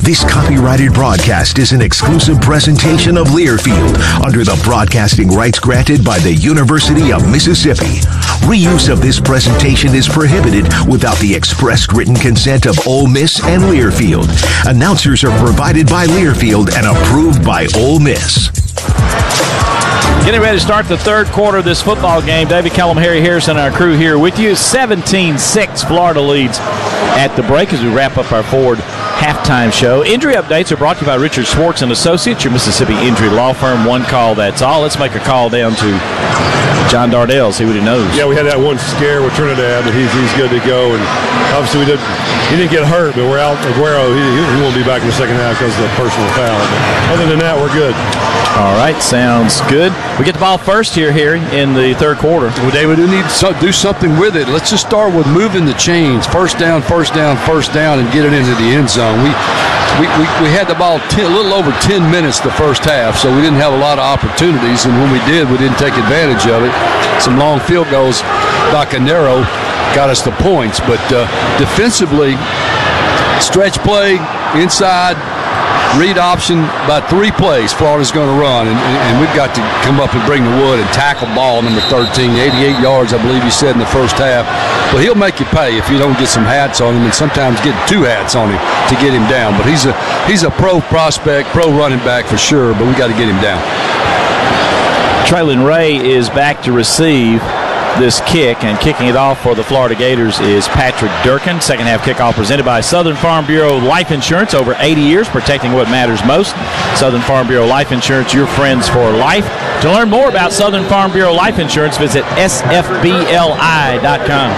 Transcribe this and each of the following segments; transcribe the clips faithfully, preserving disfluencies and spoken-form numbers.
This copyrighted broadcast is an exclusive presentation of Learfield under the broadcasting rights granted by the University of Mississippi. Reuse of this presentation is prohibited without the expressed written consent of Ole Miss and Learfield. Announcers are provided by Learfield and approved by Ole Miss. Getting ready to start the third quarter of this football game. David Kellum, Harry Harrison, our crew here with you. seventeen six Florida leads at the break as we wrap up our Ford halftime show. Injury updates are brought to you by Richard Schwartz and Associates, your Mississippi injury law firm. One call, that's all. Let's make a call down to John Dardell, see what he knows. Yeah, we had that one scare with Trinidad, but he's he's good to go. And obviously we did he didn't get hurt, but we're out. Aguero, he, he won't be back in the second half because of the personal foul. But other than that, we're good. All right, sounds good. We get the ball first here, Harry, in the third quarter. Well, David, we need to do something with it. Let's just start with moving the chains. First down, first down, first down, and get it into the end zone. We we, we, we had the ball ten, a little over ten minutes the first half, so we didn't have a lot of opportunities, and when we did, we didn't take advantage of it. Some long field goals, Bacanero got us the points, but uh, defensively, stretch play, inside, read option, about three plays Florida's going to run, and, and we've got to come up and bring the wood and tackle ball number thirteen, eighty-eight yards, I believe you said in the first half. But he'll make you pay if you don't get some hats on him, and sometimes get two hats on him to get him down. But he's a he's a pro prospect, pro running back for sure, but we got to get him down. Traylon Ray is back to receive this kick, and kicking it off for the Florida Gators is Patrick Durkin. Second half kickoff presented by Southern Farm Bureau Life Insurance. Over eighty years protecting what matters most. Southern Farm Bureau Life Insurance, your friends for life. To learn more about Southern Farm Bureau Life Insurance, visit S F B L I dot com.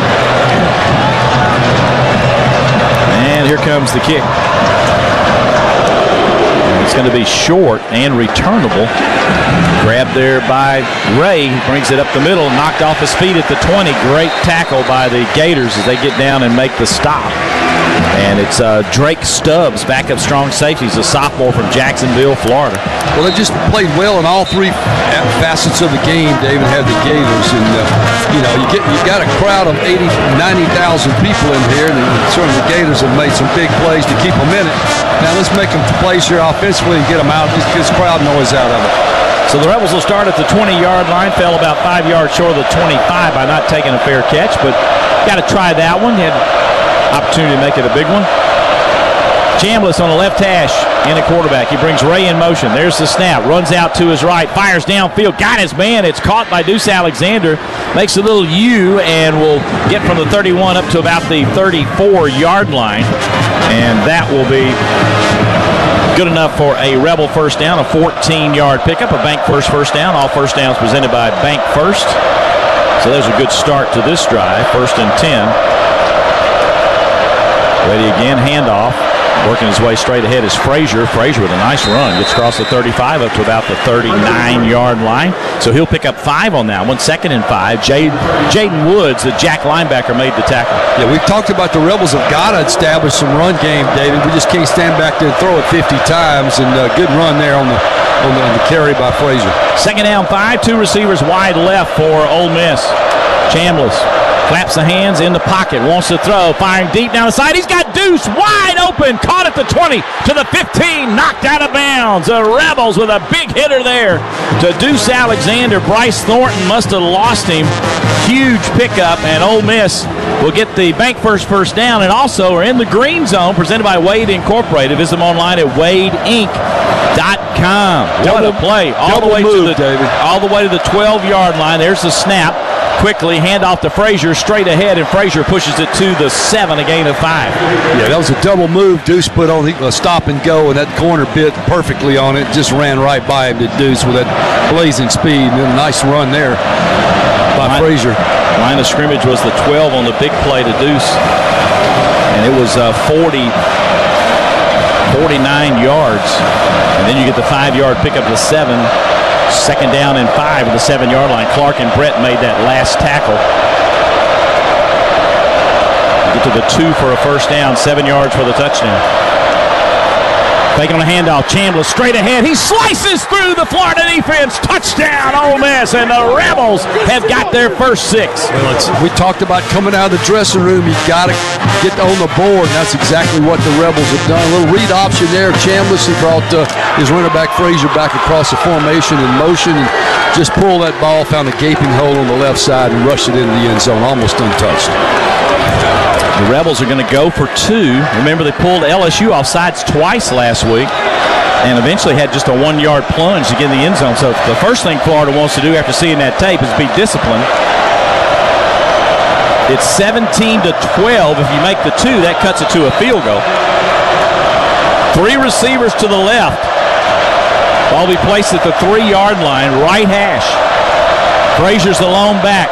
And here comes the kick. It's going to be short and returnable. Grabbed there by Ray. He brings it up the middle, knocked off his feet at the twenty. Great tackle by the Gators as they get down and make the stop. And it's uh, Drake Stubbs, backup strong safety. He's a sophomore from Jacksonville, Florida. Well, they just played well in all three facets of the game. David had the Gators, and uh, you know you get you got a crowd of eighty, ninety thousand people in here, and certainly the Gators have made some big plays to keep them in it. Now let's make them plays here offensively and get them out. Just get this crowd noise out of it. So the Rebels will start at the twenty-yard line. Fell about five yards short of the twenty-five by not taking a fair catch, but got to try that one. He had opportunity to make it a big one. Chambliss on the left hash in a quarterback. He brings Ray in motion. There's the snap. Runs out to his right. Fires downfield. Got his man. It's caught by Deuce Alexander. Makes a little U and will get from the thirty-one up to about the thirty-four-yard line. And that will be good enough for a Rebel first down, a fourteen-yard pickup, a Bank First first down. All first downs presented by Bank First. So there's a good start to this drive. First and ten. Ready again, handoff. Working his way straight ahead is Frazier. Frazier with a nice run. Gets across the thirty-five up to about the thirty-nine-yard line. So he'll pick up five on that one. Second and five. Jaden Woods, the Jack linebacker, made the tackle. Yeah, we've talked about the Rebels have got to establish some run game, David. We just can't stand back there and throw it fifty times. And a good run there on the, on the, on the carry by Frazier. Second down, five. Two receivers wide left for Ole Miss. Chambliss claps the hands in the pocket, wants to throw, firing deep down the side. He's got Deuce wide open, caught at the twenty, to the fifteen, knocked out of bounds. The Rebels with a big hitter there to Deuce Alexander. Bryce Thornton must have lost him. Huge pickup, and Ole Miss will get the Bank First first down, and also are in the green zone, presented by Wade Incorporated. Visit them online at wade inc dot com. What a play. All the way to the David. all the way to the twelve-yard line. There's the snap. Quickly hand off to Frazier, straight ahead, and Frazier pushes it to the seven, a gain of five. Yeah, that was a double move Deuce put on a stop and go, and that corner bit perfectly on it. Just ran right by him to Deuce with that blazing speed. And a nice run there by line, Frazier. Line of scrimmage was the twelve on the big play to Deuce, and it was uh, forty, forty-nine yards. And then you get the five-yard pickup to seven. Second down and five at the seven-yard line. Clark and Brett made that last tackle. Get to the two for a first down, seven yards for the touchdown. Fake on a handoff. Chambliss straight ahead. He slices through the Florida defense. Touchdown, Ole Miss, and the Rebels have got their first six. Well, we talked about coming out of the dressing room. You got to get on the board, and that's exactly what the Rebels have done. A little read option there. Chambliss, he brought uh, his running back Frazier back across the formation in motion and just pulled that ball, found a gaping hole on the left side, and rushed it into the end zone, almost untouched. The Rebels are going to go for two. Remember, they pulled L S U off sides twice last week and eventually had just a one-yard plunge to get in the end zone. So the first thing Florida wants to do after seeing that tape is be disciplined. It's seventeen to twelve. If you make the two, that cuts it to a field goal. Three receivers to the left. Ball will be placed at the three-yard line, right hash. Frazier's the lone back.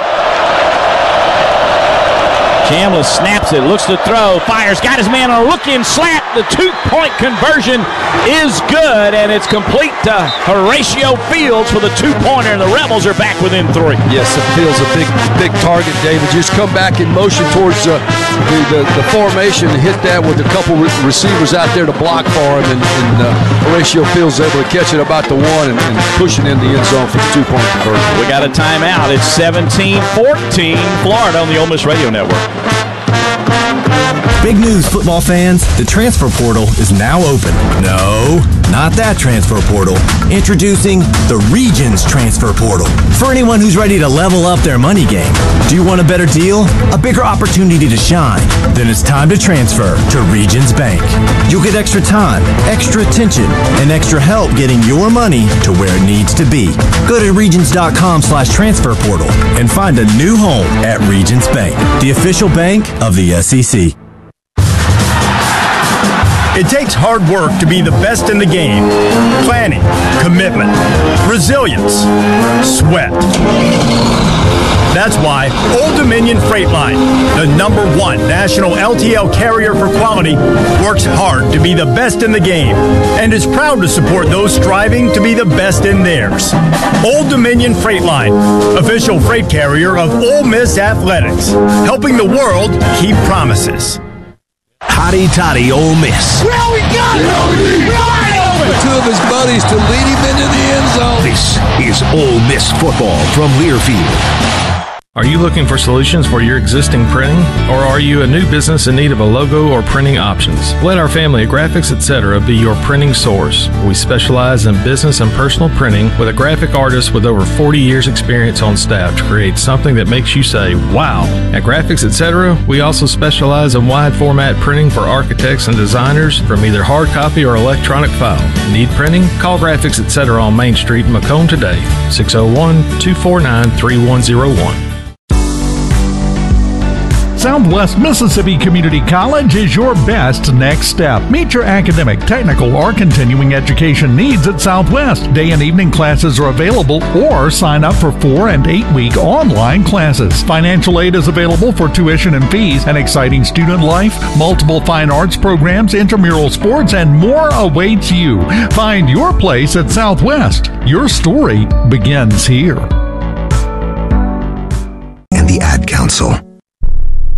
Chambliss snaps it, looks to throw, fires, got his man on a look-in slant. The two-point conversion is good, and it's complete to Horatio Fields for the two-pointer, and the Rebels are back within three. Yes, it feels a big, big target, David. Just come back in motion towards uh, the, the, the formation and hit that with a couple re- receivers out there to block for him, and, and uh, Horatio Fields able to catch it about the one and, and push it in the end zone for the two-point conversion. We got a timeout. It's seventeen fourteen, Florida on the Ole Miss Radio Network. Big news, football fans. The transfer portal is now open. No, not that transfer portal. Introducing the Regions Transfer Portal. For anyone who's ready to level up their money game. Do you want a better deal? A bigger opportunity to shine? Then it's time to transfer to Regions Bank. You'll get extra time, extra attention, and extra help getting your money to where it needs to be. Go to regions.com slash transfer portal and find a new home at Regions Bank, the official bank of the S E C. It takes hard work to be the best in the game. Planning, commitment, resilience, sweat. That's why Old Dominion Freight Line, the number one national L T L carrier for quality, works hard to be the best in the game and is proud to support those striving to be the best in theirs. Old Dominion Freight Line, official freight carrier of Ole Miss Athletics, helping the world keep promises. Hotty Toddy Ole Miss. Well, we got it! For two of his buddies to lead him into the end zone. This is Ole Miss football from Learfield. Are you looking for solutions for your existing printing? Or are you a new business in need of a logo or printing options? Let our family at Graphics Etc. be your printing source. We specialize in business and personal printing with a graphic artist with over forty years experience on staff to create something that makes you say, wow. At Graphics Etc., we also specialize in wide format printing for architects and designers from either hard copy or electronic file. Need printing? Call Graphics Etc. on Main Street in Macomb today, six oh one, two four nine, three one oh one. Southwest Mississippi Community College is your best next step. Meet your academic, technical, or continuing education needs at Southwest. Day and evening classes are available, or sign up for four and eight week online classes. Financial aid is available for tuition and fees, an exciting student life, multiple fine arts programs, intramural sports, and more awaits you. Find your place at Southwest. Your story begins here. And the Ad Council.